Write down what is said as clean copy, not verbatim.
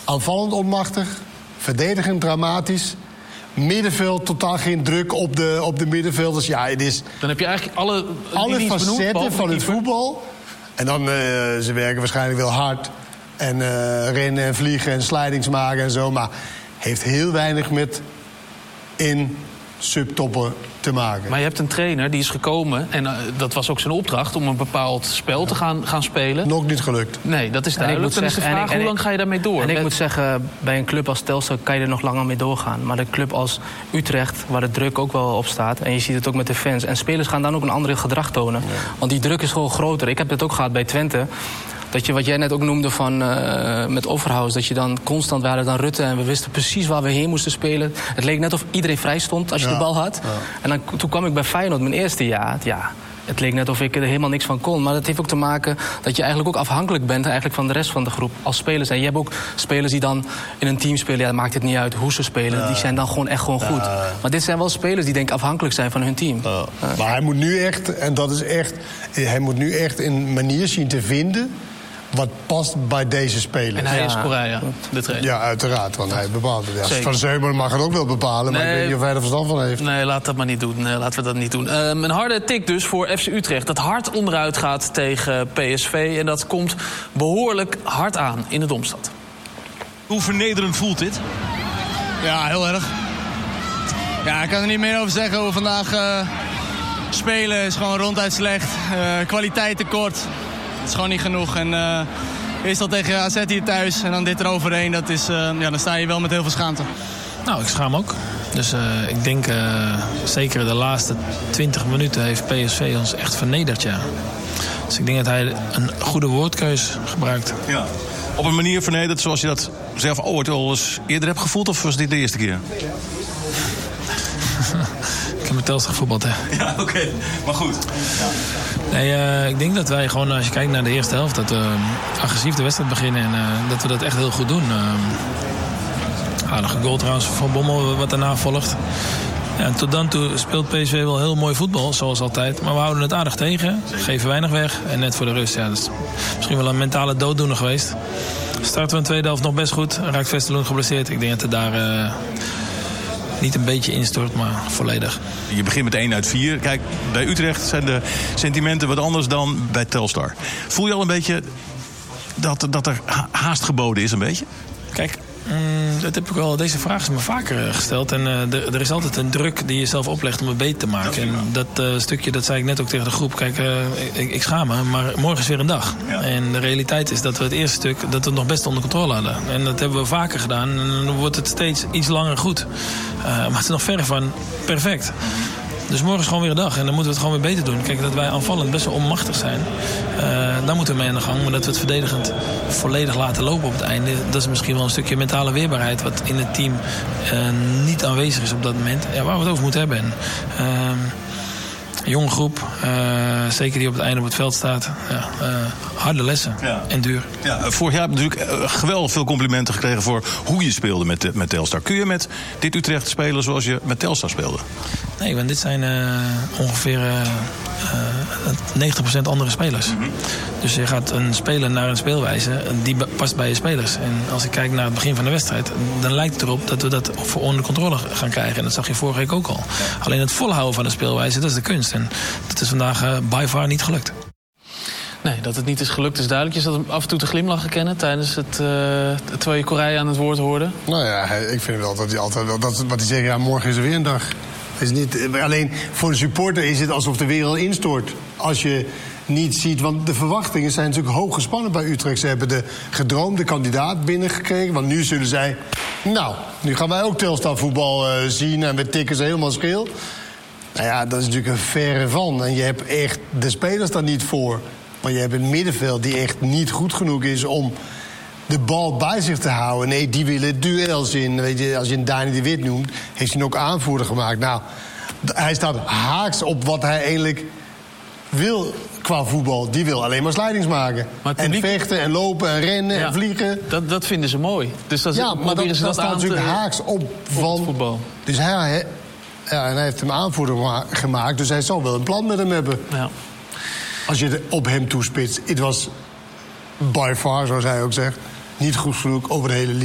Aanvallend onmachtig, verdedigend dramatisch. Middenveld, totaal geen druk op de middenvelders. Ja, het is... Dan heb je eigenlijk alle facetten van het voetbal. En dan, ze werken waarschijnlijk wel hard. En rennen en vliegen en slidings maken en zo. Maar heeft heel weinig met subtoppen te maken. Maar je hebt een trainer die is gekomen, en dat was ook zijn opdracht, om een bepaald spel te gaan spelen. Nog niet gelukt. Nee, dat is duidelijk. Dan is de vraag, hoe lang ga je daarmee door? En ik moet zeggen, bij een club als Telstar kan je er nog langer mee doorgaan. Maar de club als Utrecht, waar de druk ook wel op staat, en je ziet het ook met de fans, en spelers gaan dan ook een ander gedrag tonen. Ja. Want die druk is gewoon groter. Ik heb het ook gehad bij Twente. Dat je, wat jij net ook noemde van met Overhaus, dat je dan constant waren dan Rutte en we wisten precies waar we heen moesten spelen. Het leek net of iedereen vrij stond als je de bal had. Ja. En toen kwam ik bij Feyenoord mijn eerste jaar. Ja, het leek net of ik er helemaal niks van kon. Maar dat heeft ook te maken dat je eigenlijk ook afhankelijk bent eigenlijk van de rest van de groep als spelers. En je hebt ook spelers die dan in een team spelen. Ja, dat maakt het niet uit hoe ze spelen. Ja. Die zijn dan gewoon echt gewoon goed. Maar dit zijn wel spelers die denk ik afhankelijk zijn van hun team. Maar hij moet nu echt, en dat is echt, hij moet nu echt een manier zien te vinden wat past bij deze spelers. En hij is Correa, de trainer. Ja, uiteraard, want hij bepaalt het. Ja, Van Zeumeren mag het ook wel bepalen, maar ik weet niet of hij er verstand van heeft. Nee, laat dat maar niet doen. Laten we dat niet doen. Een harde tik dus voor FC Utrecht, dat hard onderuit gaat tegen PSV. En dat komt behoorlijk hard aan in de Domstad. Hoe vernederend voelt dit? Ja, heel erg. Ja, ik kan er niet meer over zeggen. Hoe vandaag spelen is gewoon ronduit slecht. Kwaliteit tekort. Het is gewoon niet genoeg. En eerst al tegen AZ hier thuis en dan dit eroverheen. Dat is, dan sta je wel met heel veel schaamte. Nou, ik schaam ook. Dus ik denk zeker de laatste 20 minuten heeft PSV ons echt vernederd, ja. Dus ik denk dat hij een goede woordkeus gebruikt. Ja. Op een manier vernederd zoals je dat zelf ooit al eens eerder hebt gevoeld, of was dit de eerste keer? Ik heb met Telstar gevoetbald, hè. Ja, oké. Maar goed. Ja. Nee, ik denk dat wij gewoon, als je kijkt naar de eerste helft, dat we agressief de wedstrijd beginnen en dat we dat echt heel goed doen. Aardige goal trouwens van Bommel, wat daarna volgt. Ja, en tot dan toe speelt PSV wel heel mooi voetbal, zoals altijd. Maar we houden het aardig tegen, geven weinig weg. En net voor de rust, ja, dat is misschien wel een mentale dooddoener geweest. Starten we in de tweede helft nog best goed. Raakt Westerloon geblesseerd. Ik denk dat het daar niet een beetje instort, maar volledig. Je begint met 1 uit 4. Kijk, bij Utrecht zijn de sentimenten wat anders dan bij Telstar. Voel je al een beetje dat er haast geboden is, een beetje? Kijk, dat heb ik wel. Deze vraag is me vaker gesteld. En er is altijd een druk die je zelf oplegt om het beter te maken. En dat stukje, dat zei ik net ook tegen de groep. Kijk, ik schaam me, maar morgen is weer een dag. Ja. En de realiteit is dat we het eerste stuk dat we het nog best onder controle hadden. En dat hebben we vaker gedaan. En dan wordt het steeds iets langer goed. Maar het is nog verre van perfect. Dus morgen is gewoon weer een dag en dan moeten we het gewoon weer beter doen. Kijk, dat wij aanvallend best wel onmachtig zijn. Daar moeten we mee aan de gang. Maar dat we het verdedigend volledig laten lopen op het einde. Dat is misschien wel een stukje mentale weerbaarheid wat in het team niet aanwezig is op dat moment. Ja, waar we het over moeten hebben. Jonge groep, zeker die op het einde op het veld staat. Ja, harde lessen en duur. Ja, vorig jaar heb je natuurlijk geweldig veel complimenten gekregen voor hoe je speelde met Telstar. Kun je met dit Utrecht spelen zoals je met Telstar speelde? Nee, want dit zijn ongeveer 90% andere spelers. Mm-hmm. Dus je gaat een speler naar een speelwijze die past bij je spelers. En als ik kijk naar het begin van de wedstrijd, dan lijkt het erop dat we dat voor onder controle gaan krijgen. En dat zag je vorige week ook al. Ja. Alleen het volhouden van de speelwijze, dat is de kunst. En dat is vandaag by far niet gelukt. Nee, dat het niet is gelukt is duidelijk. Je zat hem af en toe te glimlachen, kennen tijdens het terwijl je Correa aan het woord hoorde. Nou ja, ik vind wel dat hij altijd wel, dat wat hij zegt, ja, morgen is er weer een dag. Is niet, alleen voor de supporter is het alsof de wereld instort. Als je niet ziet, want de verwachtingen zijn natuurlijk hoog gespannen bij Utrecht. Ze hebben de gedroomde kandidaat binnengekregen. Want nu zullen zij, nou, nu gaan wij ook Telstar voetbal zien en we tikken ze helemaal scheel. Nou ja, dat is natuurlijk een verre van. En je hebt echt de spelers daar niet voor. Maar je hebt een middenveld die echt niet goed genoeg is om de bal bij zich te houden. Nee, die willen duels in. Weet je, als je een Dani de Wit noemt, heeft hij ook aanvoerder gemaakt. Nou, hij staat haaks op wat hij eigenlijk wil qua voetbal. Die wil alleen maar slidings maken. En vechten en lopen en rennen en vliegen. Dat vinden ze mooi. Dus dat maar dat staat natuurlijk haaks op van voetbal. Dus en hij heeft hem aanvoerder gemaakt. Dus hij zal wel een plan met hem hebben. Ja. Als je het op hem toespitst. Het was by far, zoals hij ook zegt, niet goed genoeg over de hele